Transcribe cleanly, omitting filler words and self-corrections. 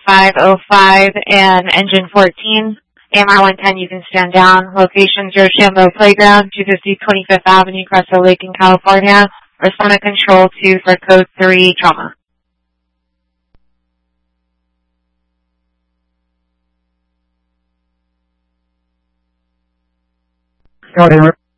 505 and engine 14. AMR 110, you can stand down. Locations, Rochambeau Playground, 250 25th Avenue, Crestwood Lake in California. Respond to Control 2 for Code 3 Trauma. Go ahead.